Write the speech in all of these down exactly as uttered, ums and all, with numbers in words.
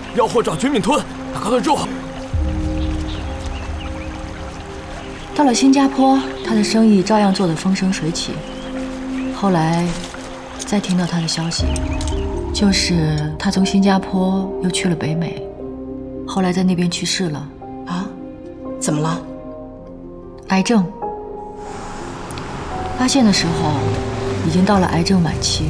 要货找军民吞，大哥的肉。 到了新加坡，他的生意照样做得风生水起。后来，再听到他的消息，就是他从新加坡又去了北美，后来在那边去世了。 啊？怎么了？ 癌症。发现的时候，已经到了癌症晚期。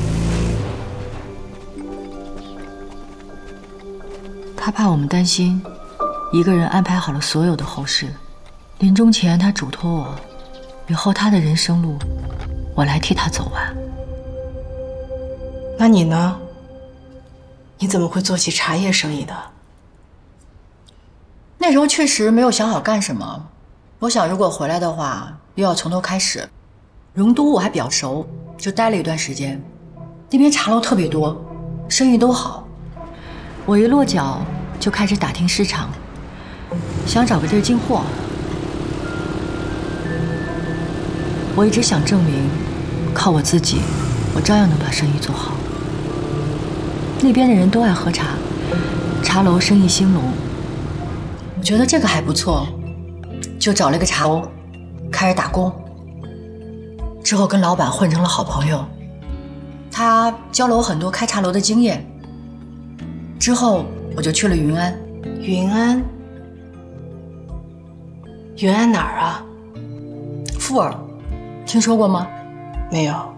他怕我们担心，一个人安排好了所有的后事。临终前，他嘱托我，以后他的人生路，我来替他走完。 那你呢？你怎么会做起茶叶生意的？ 那时候确实没有想好干什么。我想，如果回来的话，又要从头开始。荣都我还比较熟，就待了一段时间。那边茶楼特别多，生意都好。我一落脚就开始打听市场，想找个地儿进货。我一直想证明，靠我自己，我照样能把生意做好。那边的人都爱喝茶，茶楼生意兴隆。我觉得这个还不错，就找了一个茶楼，开始打工。之后跟老板混成了好朋友，他教了我很多开茶楼的经验。之后我就去了云安。 云安？云安哪儿啊？ 富尔，听说过吗？ 没有。